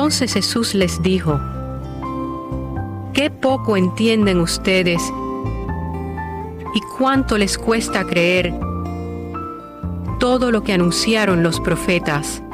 Entonces Jesús les dijo: «Qué poco entienden ustedes y cuánto les cuesta creer todo lo que anunciaron los profetas.